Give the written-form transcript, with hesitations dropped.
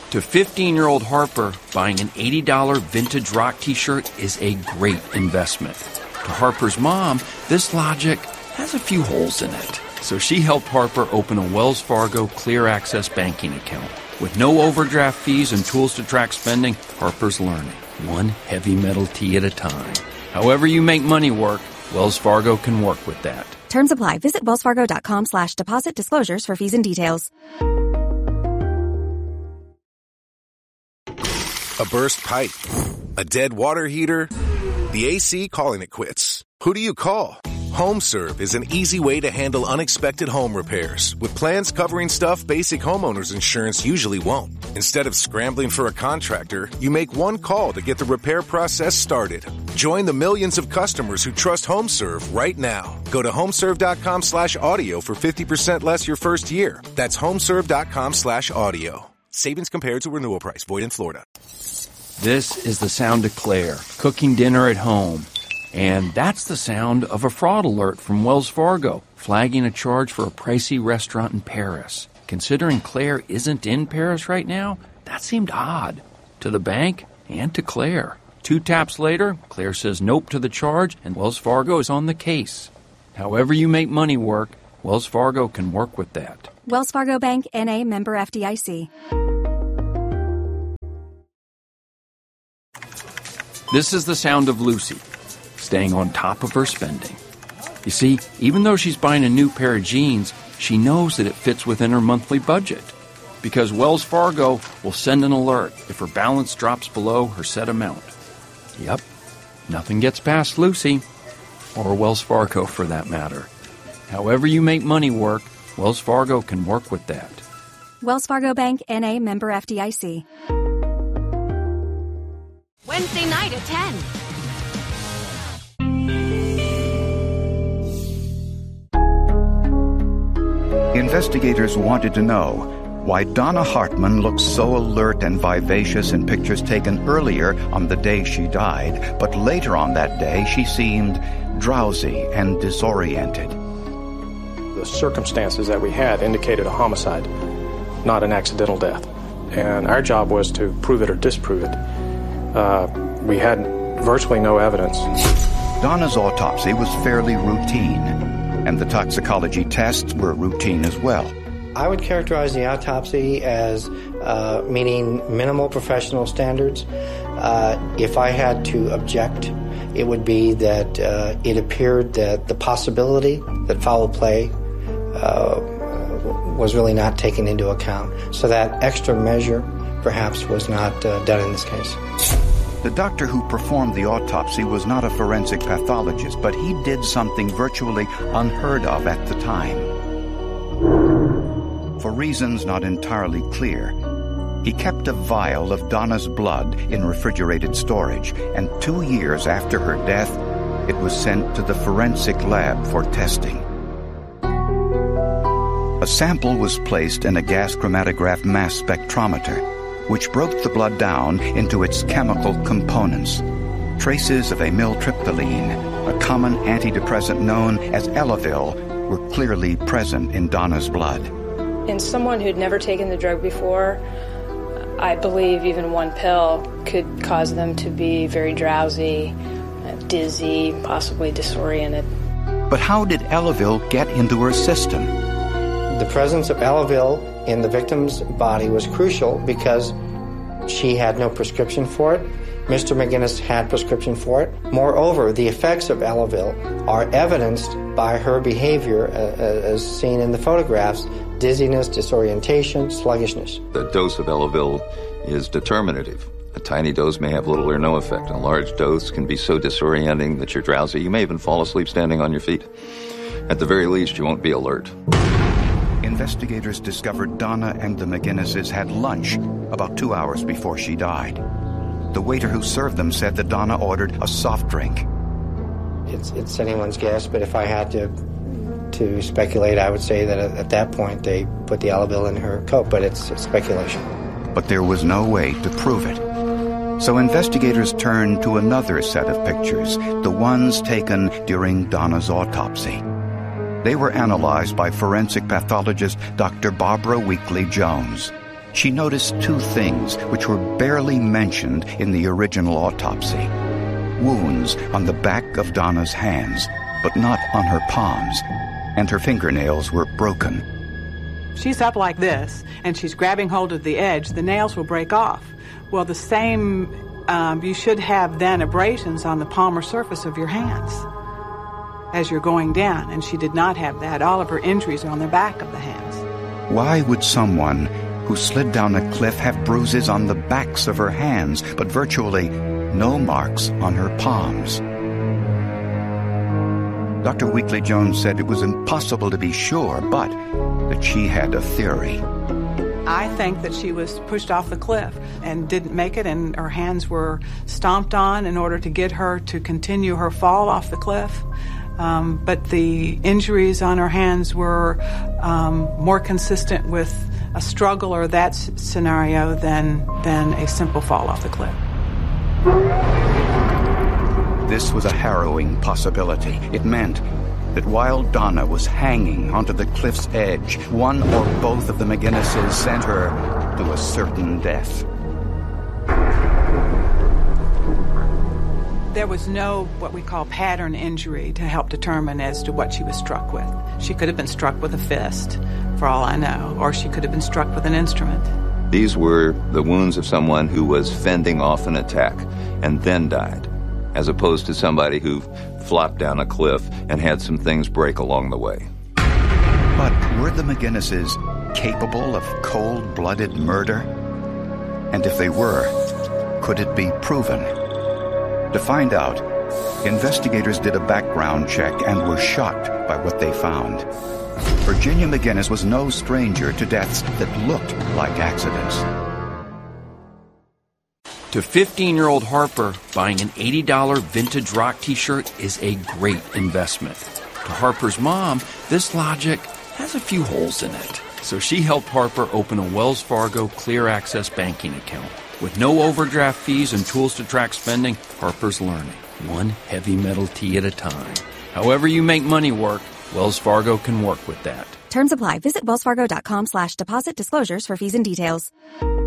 To 15-year-old Harper, buying an $80 vintage rock t-shirt is a great investment. To Harper's mom, this logic has a few holes in it. So she helped Harper open a Wells Fargo Clear Access banking account. With no overdraft fees and tools to track spending, Harper's learning, one heavy metal tea at a time. However you make money work, Wells Fargo can work with that. Terms apply. Visit wellsfargo.com/deposit disclosures for fees and details. A burst pipe, a dead water heater, the AC calling it quits. Who do you call? HomeServe is an easy way to handle unexpected home repairs with plans covering stuff basic homeowners insurance usually won't. Instead of scrambling for a contractor, you make one call to get the repair process started. Join the millions of customers who trust HomeServe right now. Go to homeserve.com/audio for 50% less your first year. That's homeserve.com/audio. Savings compared to renewal price. Void in Florida. This is the sound of Claire, cooking dinner at home. And that's the sound of a fraud alert from Wells Fargo, flagging a charge for a pricey restaurant in Paris. Considering Claire isn't in Paris right now, that seemed odd. To the bank and to Claire. 2 taps later, Claire says nope to the charge, and Wells Fargo is on the case. However you make money work, Wells Fargo can work with that. Wells Fargo Bank, N.A., member FDIC. This is the sound of Lucy, staying on top of her spending. You see, even though she's buying a new pair of jeans, she knows that it fits within her monthly budget. Because Wells Fargo will send an alert if her balance drops below her set amount. Yep, nothing gets past Lucy, or Wells Fargo for that matter. However you make money work, Wells Fargo can work with that. Wells Fargo Bank, N.A., member FDIC. Wednesday night at 10. Investigators wanted to know why Donna Hartman looked so alert and vivacious in pictures taken earlier on the day she died, but later on that day she seemed drowsy and disoriented. The circumstances that we had indicated a homicide, not an accidental death. And our job was to prove it or disprove it. We had virtually no evidence. Donna's autopsy was fairly routine, and the toxicology tests were routine as well. I would characterize the autopsy as meeting minimal professional standards. If I had to object, it would be that it appeared that the possibility that foul play was really not taken into account. So that extra measure perhaps was not done in this case. The doctor who performed the autopsy was not a forensic pathologist, but he did something virtually unheard of at the time. For reasons not entirely clear, he kept a vial of Donna's blood in refrigerated storage, and 2 years after her death, it was sent to the forensic lab for testing. A sample was placed in a gas chromatograph mass spectrometer, which broke the blood down into its chemical components. Traces of amyltryptamine, a common antidepressant known as Elavil, were clearly present in Donna's blood. In someone who'd never taken the drug before, I believe even one pill could cause them to be very drowsy, dizzy, possibly disoriented. But how did Elavil get into her system? The presence of Elavil in the victim's body was crucial because she had no prescription for it. Mr. McGinnis had prescription for it. Moreover, the effects of Elavil are evidenced by her behavior as seen in the photographs: dizziness, disorientation, sluggishness. The dose of Elavil is determinative. A tiny dose may have little or no effect. A large dose can be so disorienting that you're drowsy. You may even fall asleep standing on your feet. At the very least, you won't be alert. Investigators discovered Donna and the McGinnises had lunch about 2 hours before she died. The waiter who served them said that Donna ordered a soft drink. It's anyone's guess, but if I had to speculate, I would say that at that point they put the Elavil in her coat, but it's speculation. But there was no way to prove it. So investigators turned to another set of pictures, the ones taken during Donna's autopsy. They were analyzed by forensic pathologist Dr. Barbara Weekly Jones. she noticed two things which were barely mentioned in the original autopsy. Wounds on the back of Donna's hands, but not on her palms, and her fingernails were broken. She's up like this, and she's grabbing hold of the edge. The nails will break off. Well, the same, you should have then abrasions on the palmar surface of your hands as you're going down, and she did not have that. All of her injuries are on the back of the hands. Why would someone who slid down a cliff have bruises on the backs of her hands, but virtually no marks on her palms? Dr. Weekly-Jones said it was impossible to be sure, but that she had a theory. I think that she was pushed off the cliff and didn't make it, and her hands were stomped on in order to get her to continue her fall off the cliff. But the injuries on her hands were more consistent with a struggle or that scenario than a simple fall off the cliff. This was a harrowing possibility. It meant that while Donna was hanging onto the cliff's edge, one or both of the McGinnises sent her to a certain death. There was no what we call pattern injury to help determine as to what she was struck with. She could have been struck with a fist, for all I know, or she could have been struck with an instrument. These were the wounds of someone who was fending off an attack and then died, as opposed to somebody who flopped down a cliff and had some things break along the way. But were the McGinnises capable of cold-blooded murder? And if they were, could it be proven? To find out, investigators did a background check and were shocked by what they found. Virginia McGinnis was no stranger to deaths that looked like accidents. To 15-year-old Harper, buying an $80 vintage rock t-shirt is a great investment. To Harper's mom, this logic has a few holes in it. So she helped Harper open a Wells Fargo Clear Access banking account. With no overdraft fees and tools to track spending, Harper's learning, one heavy metal tea at a time. However you make money work, Wells Fargo can work with that. Terms apply. Visit wellsfargo.com/deposit disclosures for fees and details.